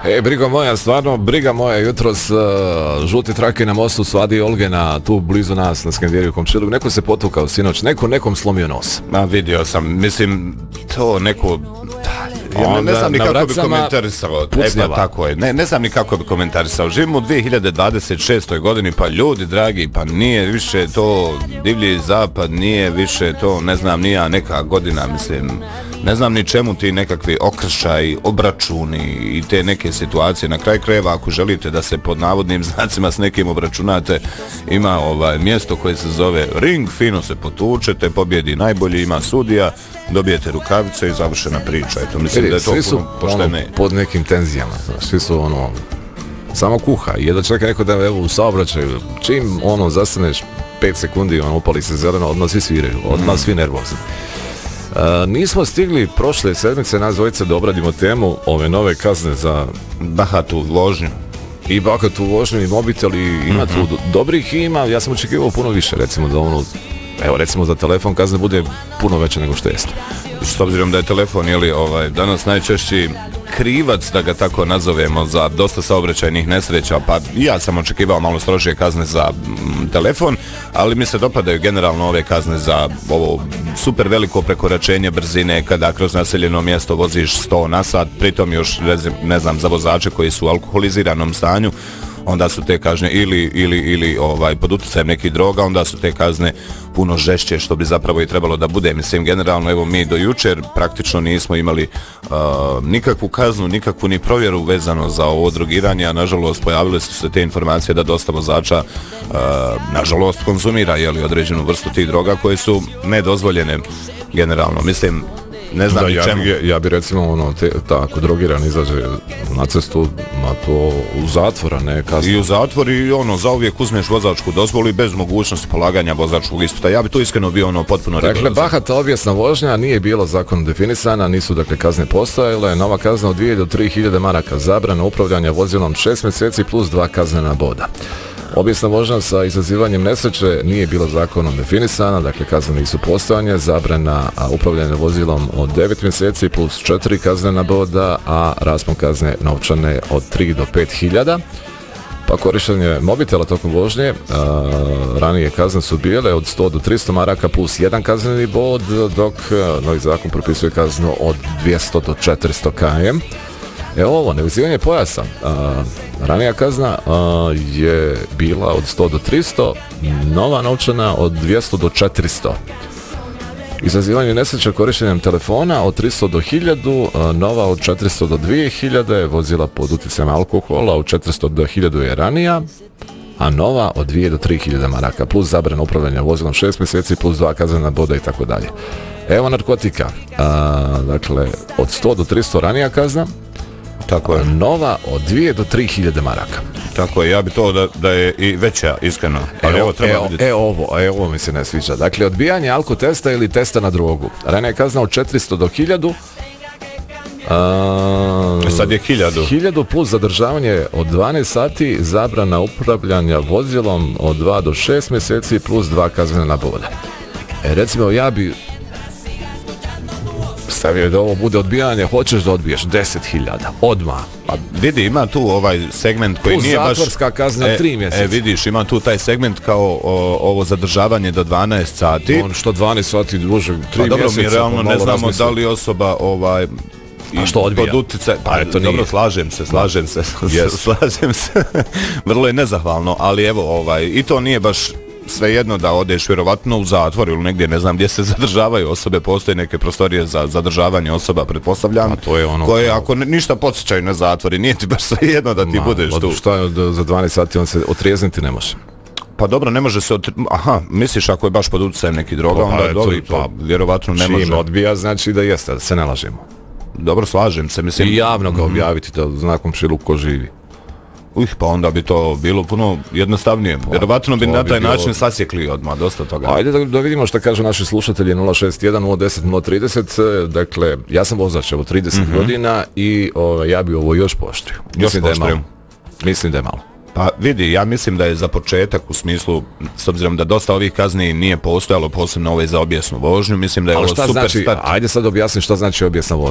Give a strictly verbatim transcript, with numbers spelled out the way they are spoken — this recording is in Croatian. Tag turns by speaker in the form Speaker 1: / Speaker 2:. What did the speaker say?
Speaker 1: E, briga moja, stvarno, briga moja, jutros uh, žuti trake na mostu Svadi Olgena, tu blizu nas na Skandiriju Komšilu, neko se potukao sinoć, neko nekom slomio nos.
Speaker 2: Ma vidio sam, mislim, to neko... Ja ne, ne znam ni kako bi komentarisao. E pa tako je. Ne, ne znam ni kako bi komentarisao. Živimo u dvije hiljade dvadeset šestoj godini, pa ljudi dragi, pa nije više to divlji zapad, nije više to, ne znam, nija neka godina, mislim, ne znam ni čemu ti nekakvi okršaj, obračuni i te neke situacije. Na kraj krajeva, ako želite da se pod navodnim znacima s nekim obračunate, ima ovaj mjesto koje se zove ring, fino se potučete, pobjedi najbolji, ima sudija, dobijete rukavice i završena priča. Eto, mislim da je to
Speaker 1: svi su ono, pod nekim tenzijama, svi su ono, samo kuha. I jedan čovjek je rekao da evo u saobraćaju, čim ono zastaneš pet sekundi, ono upali se zeleno, odmah svi sviraju, odmah svi nervozni. Uh, nismo stigli prošle sedmice nas dvojice da obradimo temu ove nove kazne za
Speaker 2: bahatu vožnju.
Speaker 1: I bahatu vožnju i mobitel i ima mm-hmm. tu dobrih ima, ja sam očekivao puno više, recimo da ono, evo recimo za telefon kazne bude puno veće nego što jeste.
Speaker 2: S obzirom da je telefon jeli, ovaj, danas najčešći krivac, da ga tako nazovemo, za dosta saobraćajnih nesreća, pa ja sam očekivao malo strožije kazne za m, telefon, ali mi se dopadaju generalno ove kazne za ovo super veliko prekoračenje brzine kada kroz naseljeno mjesto voziš sto na sat, pritom još ne znam za vozače koji su u alkoholiziranom stanju, onda su te kazne ili, ili, ili ovaj, pod utjecajem nekih droga, onda su te kazne puno žešće, što bi zapravo i trebalo da bude. Mislim, generalno, evo mi do jučer praktično nismo imali uh, nikakvu kaznu, nikakvu ni provjeru vezano za ovo drogiranje, a nažalost pojavile su se te informacije da dosta vozača uh, nažalost konzumira jeli, određenu vrstu tih droga koje su nedozvoljene generalno. Mislim, ne znam
Speaker 1: da,
Speaker 2: ni
Speaker 1: ja
Speaker 2: čemu.
Speaker 1: Bi, ja bi recimo ono, te, tako drogiran izađe na cestu, ma to u zatvora, ne kasno.
Speaker 2: I u zatvor i ono, zauvijek uzmeš vozačku dozvolu i bez mogućnosti polaganja vozačkog ispita. Ja bi to iskreno bio ono potpuno rigorozan.
Speaker 1: Dakle, bahata obijesna vožnja nije bilo zakonom definisana, nisu dakle kazne postojale, nova kazna od dvije do tri hiljade maraka, zabrana upravljanja vozilom šest mjeseci plus dva kaznena boda. Obijesna vožnja sa izazivanjem nesreće nije bila zakonom definisana, dakle kazne nisu postojanje, zabrana upravljanja vozilom od devet mjeseci plus četiri kaznena boda, a raspon kazne novčane od tri do pet hiljada. Pa korištenje mobitela tokom vožnje, a, ranije kazne su bile od sto do tristo maraka plus jedan kazneni bod, dok a, novi zakon propisuje kaznu od dvjesto do četiristo kilometara. Evo ovo, nevezivanje pojasa. A, ranija kazna a, je bila od sto do tristo, nova novčana od dvjesto do četiristo. Izazivanje nesreća korištenjem telefona od tristo do hiljadu, a, nova od četiristo do dvije hiljade, vozila pod utjecajem alkohola od četiristo do hiljadu je ranija, a nova od dvije do tri hiljade maraka, plus zabrana upravljanja vozilom šest mjeseci, plus dva kaznena boda i tako dalje. Evo narkotika, a, dakle od sto do tristo ranija kazna,
Speaker 2: tako je.
Speaker 1: Nova od dvije do tri hiljade maraka.
Speaker 2: Tako je, ja bi to da, da je i veća, iskreno. Ali
Speaker 1: e,
Speaker 2: ovo treba
Speaker 1: e,
Speaker 2: vidjeti.
Speaker 1: E ovo, e ovo mi se ne sviđa. Dakle, odbijanje alkotesta ili testa na drogu. Ranija je kazna od četiristo do hiljadu. A,
Speaker 2: e sad je hiljadu.
Speaker 1: hiljadu plus zadržavanje od dvanaest sati, zabrana upravljanja vozilom od dva do šest mjeseci plus dva kaznena boda. E, recimo, ja bi stavio da ovo bude odbijanje, hoćeš da odbiješ deset hiljada, odmah.
Speaker 2: Pa vidi, ima tu ovaj segment koji
Speaker 1: plus
Speaker 2: nije baš...
Speaker 1: zatvorska kazna
Speaker 2: e,
Speaker 1: tri mjeseca.
Speaker 2: E, vidiš, ima tu taj segment kao o, ovo zadržavanje do dvanaest sati.
Speaker 1: On što dvanaest sati duže, tri
Speaker 2: pa dobro,
Speaker 1: mjeseca.
Speaker 2: mi realno ne znamo razmisli. Da li osoba ovaj...
Speaker 1: A što odbija?
Speaker 2: Pod utjecaj, pa
Speaker 1: eto,
Speaker 2: dobro,
Speaker 1: nije.
Speaker 2: slažem se, slažem se,
Speaker 1: yes.
Speaker 2: slažem se. Vrlo je nezahvalno, ali evo, ovaj, i to nije baš svejedno da odeš vjerovatno u zatvor ili negdje, ne znam gdje se zadržavaju osobe, postoje neke prostorije za zadržavanje osoba, pretpostavljam,
Speaker 1: a to je ono
Speaker 2: koje kao... ako ne, ništa podsjećaju na zatvori, nije ti baš svejedno da ti Ma, budeš tu.
Speaker 1: Šta je za dvanaest sati, on se otrijezniti ne može.
Speaker 2: Pa dobro, ne može se, otri... aha, misliš ako je baš pod utjecajem neki droga, pa, onda dobro, pa vjerovatno ne može.
Speaker 1: Čim odbija, znači da jeste, da se ne lažemo.
Speaker 2: Dobro, slažem se, mislim.
Speaker 1: I javno ga objaviti da zna komšilu ko živi.
Speaker 2: Uh, pa onda bi to bilo puno jednostavnije. Vjerovatno bi na taj bi način bilo... sasjekli odmah dosta toga.
Speaker 1: Ajde da, da vidimo što kažu naši slušatelji. Nula šest jedan nula deset nula trideset. Dakle, ja sam vozač evo trideset mm-hmm. godina i o, ja bi ovo još poštrio.
Speaker 2: Još
Speaker 1: Mislim
Speaker 2: poštrio.
Speaker 1: Da je malo. Mislim da je malo.
Speaker 2: Pa vidi, ja mislim da je za početak u smislu, s obzirom da dosta ovih kazni nije postojalo, posebno ove za obijesnu vožnju, mislim da je
Speaker 1: ali
Speaker 2: ovo super
Speaker 1: znači,
Speaker 2: start.
Speaker 1: Ajde sad objasni šta znači obijesna vožnja.